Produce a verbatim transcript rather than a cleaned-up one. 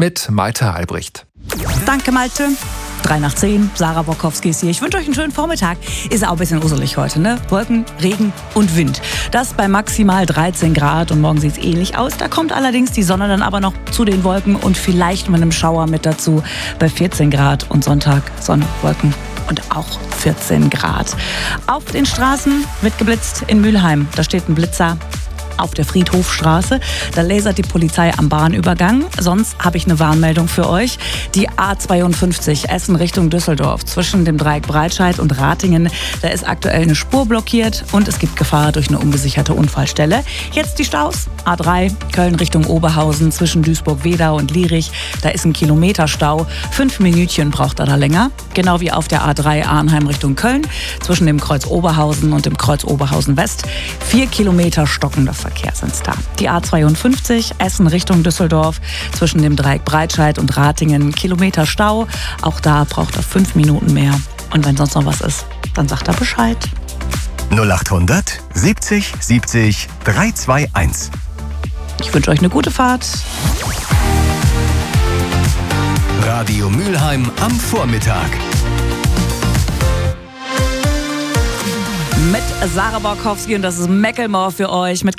mit Malte Albrecht. Danke, Malte. drei nach zehn, Sarah Borkowski ist hier. Ich wünsche euch einen schönen Vormittag. Ist auch ein bisschen uselig heute, ne? Wolken, Regen und Wind. Das bei maximal dreizehn Grad und morgen sieht es ähnlich aus. Da kommt allerdings die Sonne dann aber noch zu den Wolken und vielleicht mit einem Schauer mit dazu bei vierzehn Grad und Sonntag Sonne, Wolken und auch vierzehn Grad. Auf den Straßen wird geblitzt in Mülheim. Da steht ein Blitzer auf der Friedhofstraße. Da lasert die Polizei am Bahnübergang. Sonst habe ich eine Warnmeldung für euch. Die A zweiundfünfzig Essen Richtung Düsseldorf zwischen dem Dreieck Breitscheid und Ratingen. Da ist aktuell eine Spur blockiert und es gibt Gefahr durch eine ungesicherte Unfallstelle. Jetzt die Staus. A drei Köln Richtung Oberhausen zwischen Duisburg-Wedau und Lierich. Da ist ein Kilometer Stau. Fünf Minütchen braucht er da länger. Genau wie auf der A drei Arnheim Richtung Köln zwischen dem Kreuz Oberhausen und dem Kreuz Oberhausen West. Vier Kilometer stockender Verkehr sind da. Die A zweiundfünfzig Essen Richtung Düsseldorf zwischen dem Dreieck Breitscheid und Ratingen. Kilometer Stau. Auch da braucht er fünf Minuten mehr. Und wenn sonst noch was ist, dann sagt er Bescheid. null achthundert siebzig siebzig dreihunderteinundzwanzig. Ich wünsche euch eine gute Fahrt. Radio Mülheim am Vormittag. Mit Sarah Borkowski und das ist Macklemore für euch mit